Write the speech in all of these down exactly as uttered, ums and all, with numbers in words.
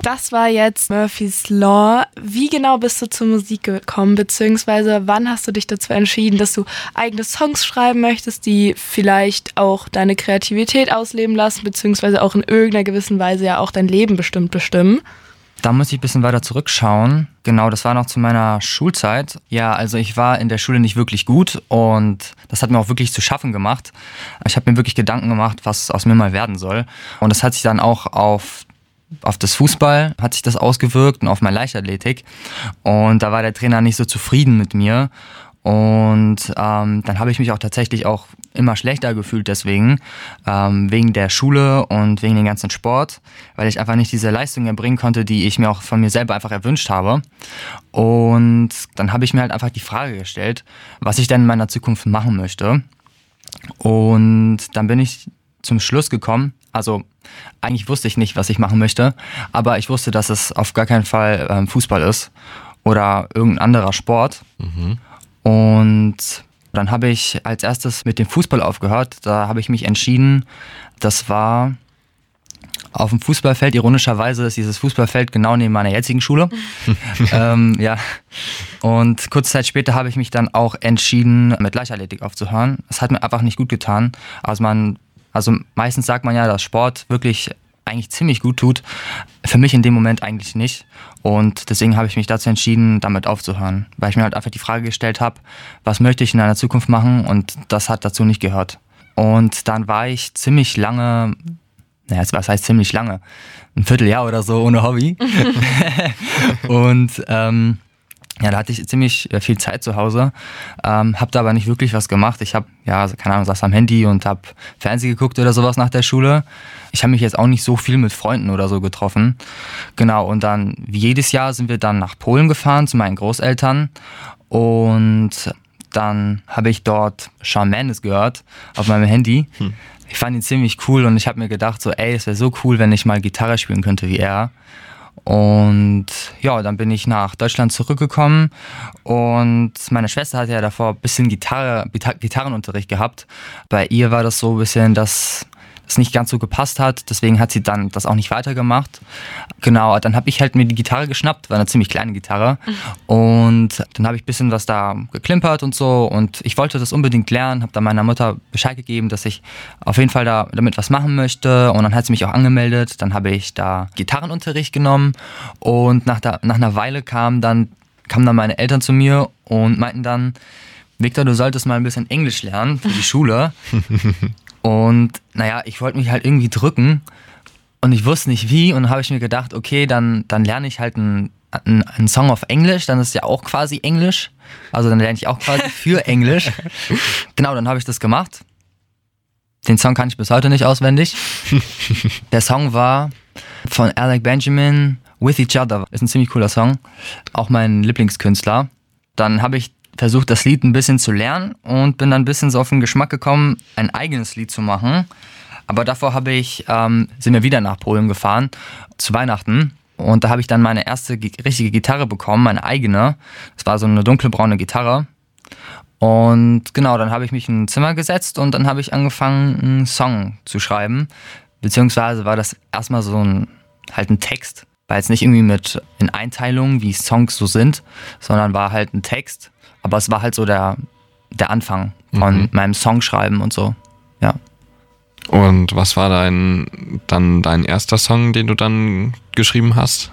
Das war jetzt Murphy's Law. Wie genau bist du zur Musik gekommen, beziehungsweise wann hast du dich dazu entschieden, dass du eigene Songs schreiben möchtest, die vielleicht auch deine Kreativität ausleben lassen, beziehungsweise auch in irgendeiner gewissen Weise ja auch dein Leben bestimmt bestimmen? Da muss ich ein bisschen weiter zurückschauen. Genau, das war noch zu meiner Schulzeit. Ja, also ich war in der Schule nicht wirklich gut und das hat mir auch wirklich zu schaffen gemacht. Ich habe mir wirklich Gedanken gemacht, was aus mir mal werden soll. Und das hat sich dann auch auf Auf das Fußball hat sich das ausgewirkt und auf meine Leichtathletik. Und da war der Trainer nicht so zufrieden mit mir. Und ähm, dann habe ich mich auch tatsächlich auch immer schlechter gefühlt deswegen, ähm, wegen der Schule und wegen dem ganzen Sport, weil ich einfach nicht diese Leistung erbringen konnte, die ich mir auch von mir selber einfach erwünscht habe. Und dann habe ich mir halt einfach die Frage gestellt, was ich denn in meiner Zukunft machen möchte. Und dann bin ich zum Schluss gekommen, also eigentlich wusste ich nicht, was ich machen möchte, aber ich wusste, dass es auf gar keinen Fall ähm, Fußball ist oder irgendein anderer Sport. Mhm. Und dann habe ich als erstes mit dem Fußball aufgehört. Da habe ich mich entschieden, das war auf dem Fußballfeld. Ironischerweise ist dieses Fußballfeld genau neben meiner jetzigen Schule. ähm, ja. Und kurze Zeit später habe ich mich dann auch entschieden, mit Leichtathletik aufzuhören. Es hat mir einfach nicht gut getan. Also man Also meistens sagt man ja, dass Sport wirklich eigentlich ziemlich gut tut. Für mich in dem Moment eigentlich nicht. Und deswegen habe ich mich dazu entschieden, damit aufzuhören. Weil ich mir halt einfach die Frage gestellt habe, was möchte ich in einer Zukunft machen? Und das hat dazu nicht gehört. Und dann war ich ziemlich lange, naja, was heißt ziemlich lange? Ein Vierteljahr oder so ohne Hobby. Und ähm, ja, da hatte ich ziemlich viel Zeit zu Hause, ähm, habe da aber nicht wirklich was gemacht. Ich habe, ja, keine Ahnung, saß am Handy und habe Fernsehen geguckt oder sowas nach der Schule. Ich habe mich jetzt auch nicht so viel mit Freunden oder so getroffen. Genau, und dann, wie jedes Jahr, sind wir dann nach Polen gefahren zu meinen Großeltern. Und dann habe ich dort Shawn Mendes gehört auf meinem Handy. Hm. Ich fand ihn ziemlich cool und ich habe mir gedacht, so, ey, es wäre so cool, wenn ich mal Gitarre spielen könnte wie er. Und ja, dann bin ich nach Deutschland zurückgekommen und meine Schwester hatte ja davor ein bisschen Gitarre, Gitarrenunterricht gehabt. Bei ihr war das so ein bisschen, dass es nicht ganz so gepasst hat, deswegen hat sie dann das auch nicht weitergemacht. Genau, dann habe ich halt mir die Gitarre geschnappt, war eine ziemlich kleine Gitarre, und dann habe ich ein bisschen was da geklimpert und so, und ich wollte das unbedingt lernen, habe dann meiner Mutter Bescheid gegeben, dass ich auf jeden Fall da damit was machen möchte, und dann hat sie mich auch angemeldet. Dann habe ich da Gitarrenunterricht genommen und nach, der, nach einer Weile kamen dann, kamen dann meine Eltern zu mir und meinten dann, Victor, du solltest mal ein bisschen Englisch lernen für die Schule. Und naja, ich wollte mich halt irgendwie drücken und ich wusste nicht wie, und dann habe ich mir gedacht, okay, dann, dann lerne ich halt einen, einen, einen Song auf Englisch, dann ist es ja auch quasi Englisch, also dann lerne ich auch quasi für Englisch. Genau, dann habe ich das gemacht. Den Song kann ich bis heute nicht auswendig. Der Song war von Alec Benjamin, With Each Other, ist ein ziemlich cooler Song, auch mein Lieblingskünstler. Dann habe ich versucht, das Lied ein bisschen zu lernen und bin dann ein bisschen so auf den Geschmack gekommen, ein eigenes Lied zu machen. Aber davor habe ich, ähm, sind wir wieder nach Polen gefahren, zu Weihnachten. Und da habe ich dann meine erste richtige Gitarre bekommen, meine eigene. Das war so eine dunkelbraune Gitarre. Und genau, dann habe ich mich in ein Zimmer gesetzt und dann habe ich angefangen, einen Song zu schreiben. Beziehungsweise war das erstmal so ein, halt ein Text. War jetzt nicht irgendwie mit in Einteilungen, wie Songs so sind, sondern war halt ein Text. Aber es war halt so der, der Anfang von mhm. meinem Songschreiben und so, ja. Und was war dein, dann dein erster Song, den du dann geschrieben hast?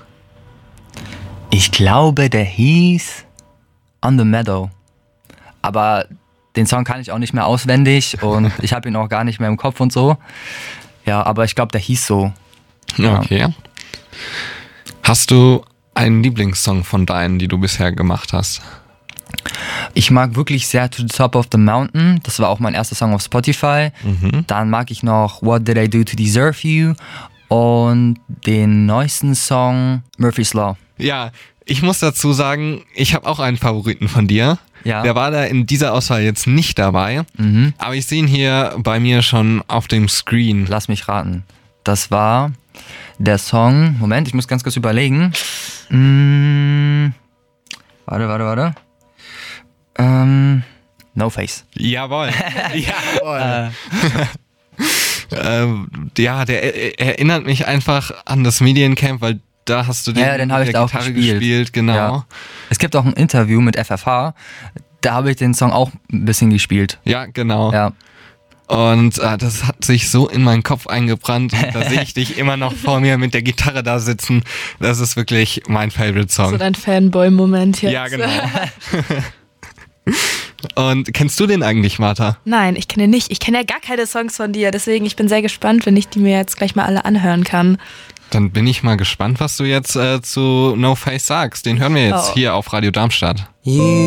Ich glaube, der hieß On the Meadow. Aber den Song kann ich auch nicht mehr auswendig und ich habe ihn auch gar nicht mehr im Kopf und so. Ja, aber ich glaube, der hieß so. Ja. Okay. Hast du einen Lieblingssong von deinen, die du bisher gemacht hast? Ich mag wirklich sehr To the Top of the Mountain. Das war auch mein erster Song auf Spotify. Mhm. Dann mag ich noch What Did I Do to Deserve You und den neuesten Song Murphy's Law. Ja, ich muss dazu sagen, ich habe auch einen Favoriten von dir. Ja. Der war da in dieser Auswahl jetzt nicht dabei, mhm. aber ich sehe ihn hier bei mir schon auf dem Screen. Lass mich raten. Das war der Song, Moment, ich muss ganz kurz überlegen. Hm, warte, warte, warte. Ähm, No Face. Jawohl. Jawohl. ähm, ja, der er, erinnert mich einfach an das Mediencamp, weil da hast du den, ja, den habe ich da auch Gitarre gespielt. gespielt, genau. Ja. Es gibt auch ein Interview mit F F H, da habe ich den Song auch ein bisschen gespielt. Ja, genau. Ja. Und äh, das hat sich so in meinen Kopf eingebrannt und da sehe ich dich immer noch vor mir mit der Gitarre da sitzen. Das ist wirklich mein Favorite-Song. So dein Fanboy-Moment jetzt. Ja, genau. Und kennst du den eigentlich, Martha? Nein, ich kenne ihn nicht. Ich kenne ja gar keine Songs von dir, deswegen ich bin sehr gespannt, wenn ich die mir jetzt gleich mal alle anhören kann. Dann bin ich mal gespannt, was du jetzt äh, zu No Face sagst. Den hören wir jetzt oh. hier auf Radio Darmstadt.